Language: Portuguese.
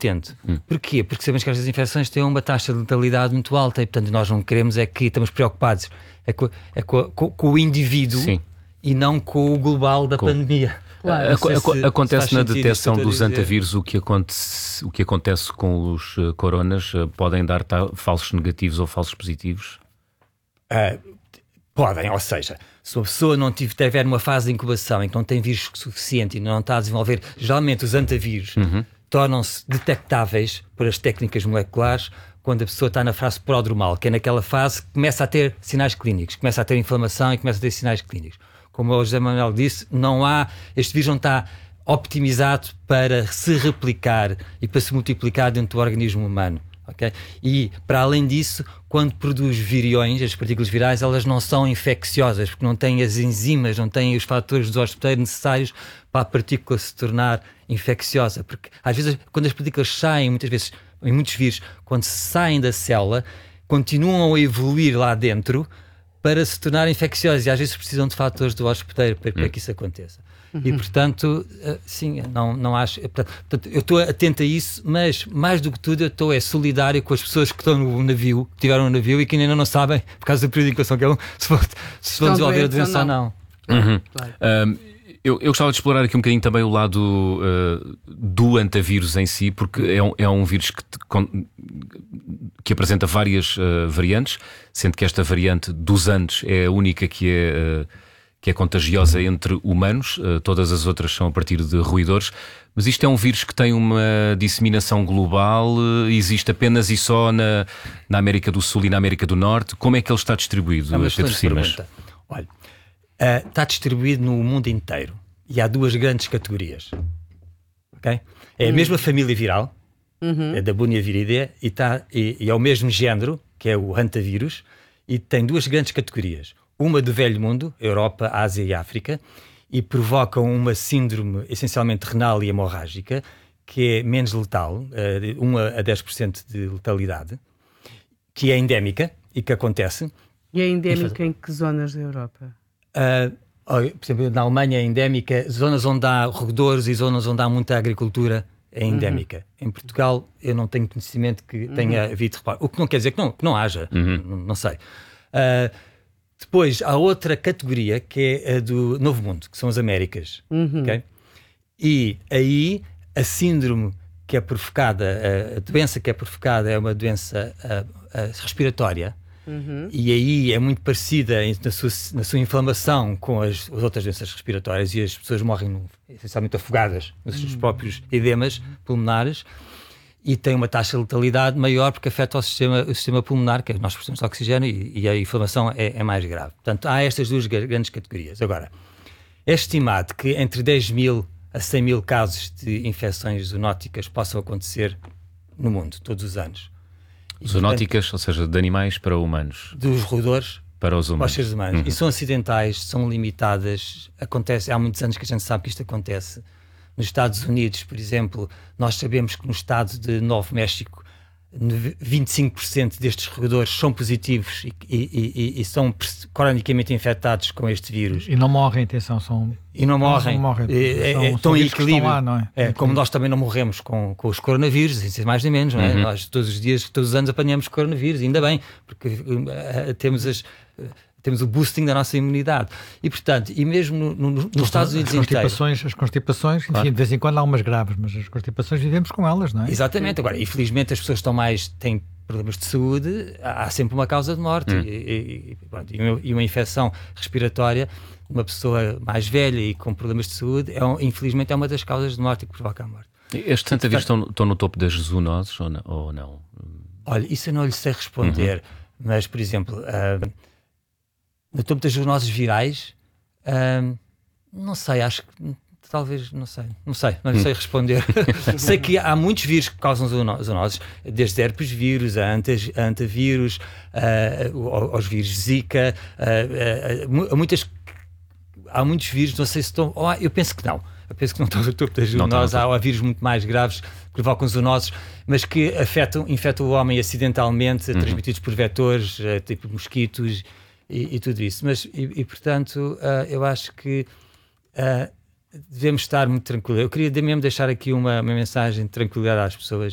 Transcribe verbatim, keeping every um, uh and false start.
atento. Hum. Porquê? Porque sabemos que estas infecções têm uma taxa de letalidade muito alta e, portanto, nós não queremos é que estamos preocupados é com, é com, com, com o indivíduo. Sim. E não com o global da com... pandemia. Claro. A, se, acontece se na detecção dos antivírus o que, acontece, o que acontece com os uh, coronas? Uh, podem dar ta, falsos negativos ou falsos positivos? Uh, podem, ou seja, se a pessoa não tiver uma fase de incubação em que não tem vírus suficiente e não está a desenvolver, geralmente os antivírus uhum. tornam-se detectáveis por as técnicas moleculares quando a pessoa está na fase prodromal, que é naquela fase que começa a ter sinais clínicos, começa a ter inflamação e começa a ter sinais clínicos. Como o José Manuel disse, não há, este vírus não está optimizado para se replicar e para se multiplicar dentro do organismo humano. Okay? E, para além disso, quando produz viriões, as partículas virais, elas não são infecciosas, porque não têm as enzimas, não têm os fatores do hospedeiro necessários para a partícula se tornar infecciosa. Porque, às vezes, quando as partículas saem, muitas vezes, em muitos vírus, quando saem da célula, continuam a evoluir lá dentro para se tornar infecciosos, e às vezes precisam de fatores do hospedeiro para, para que isso aconteça. Uhum. E, portanto, sim, não, não acho... Portanto, eu estou atento a isso, mas, mais do que tudo, eu estou é, solidário com as pessoas que estão no navio, que tiveram no navio e que ainda não sabem, por causa da período de incubação que é um, se vão, se vão desenvolver a doença ou não. não. Uhum. Claro. Um, eu, eu gostava de explorar aqui um bocadinho também o lado uh, do antavírus em si, porque é um, é um vírus que, te, com, que apresenta várias uh, variantes, sendo que esta variante dos Andes é a única que é, uh, que é contagiosa entre humanos, uh, todas as outras são a partir de roedores. Mas isto é um vírus que tem uma disseminação global, uh, existe apenas e só na, na América do Sul e na América do Norte. Como é que ele está distribuído, é Pedro Simas? Olha, uh, está distribuído no mundo inteiro e há duas grandes categorias. Okay? É a hum. mesma família viral, uhum. é da Bunyiviridea, e, tá, e, e é o mesmo género, que é o hantavírus, e tem duas grandes categorias. Uma do velho mundo, Europa, Ásia e África, e provocam uma síndrome essencialmente renal e hemorrágica, que é menos letal, um a dez por cento de letalidade, que é endémica e que acontece. E é endémica em que zonas da Europa? Uh, por exemplo, na Alemanha é endémica, zonas onde há roedores e zonas onde há muita agricultura é endémica. Uhum. Em Portugal eu não tenho conhecimento que tenha uhum. havido reparo. O que não quer dizer que não, que não haja, uhum. não, não sei. Uh, depois há outra categoria que é a do Novo Mundo, que são as Américas. Uhum. Okay? E aí a síndrome que é provocada, a, a doença que é provocada é uma doença a, a respiratória. Uhum. E aí é muito parecida na sua, na sua inflamação com as, as outras doenças respiratórias, e as pessoas morrem essencialmente afogadas nos seus uhum. próprios edemas pulmonares, e tem uma taxa de letalidade maior porque afeta o sistema, o sistema pulmonar, que nós precisamos de oxigênio, e, e a inflamação é, é mais grave. Portanto, há estas duas grandes categorias. Agora, é estimado que entre dez mil a cem mil casos de infecções zoonóticas possam acontecer no mundo, todos os anos. Zoonóticas, ou seja, de animais para humanos. Dos roedores para os humanos. Para os seres humanos. Uhum. E são acidentais, são limitadas. Acontece, há muitos anos que a gente sabe que isto acontece. Nos Estados Unidos, por exemplo, nós sabemos que no estado de Novo México vinte e cinco por cento destes roedores são positivos e, e, e, e são cronicamente infectados com este vírus. E não morrem, atenção, são... E não morrem. Não morrem. É, são, é, são estão em equilíbrio. Lá, não é? É, como nós também não morremos com, com os coronavírus, sem ser mais nem menos, não é? Uhum. Nós todos os dias, todos os anos apanhamos coronavírus, ainda bem, porque uh, temos as... Uh, temos o boosting da nossa imunidade. E, portanto, e mesmo no, no, nos Estados Unidos as constipações, inteiro... As constipações, claro. Enfim, de vez em quando há umas graves, mas as constipações vivemos com elas, não é? Exatamente. Agora, infelizmente, as pessoas estão mais... têm problemas de saúde, há sempre uma causa de morte. Hum. E, e, pronto, e uma infecção respiratória, uma pessoa mais velha e com problemas de saúde, é um, infelizmente, é uma das causas de morte que provoca a morte. Estes hantavírus estão, estão no topo das zoonoses ou não? Ou não? Olha, isso eu não lhe sei responder, uhum. mas, por exemplo... Uh, no topo das zoonoses virais, hum, não sei, acho que talvez, não sei, não sei, não sei responder. Sei que há muitos vírus que causam zoonoses, desde herpes vírus, a, antas, a antavírus, uh, aos vírus Zika, uh, uh, muitas, há muitos vírus, não sei se estão, oh, eu penso que não. Eu penso que não estão no topo das zoonoses, há, há vírus muito mais graves que provocam zoonoses, mas que afetam, infectam o homem acidentalmente, uhum. transmitidos por vetores, uh, tipo mosquitos, E, e tudo isso, mas e, e portanto uh, eu acho que uh, devemos estar muito tranquilos. Eu queria mesmo deixar aqui uma, uma mensagem de tranquilidade às pessoas.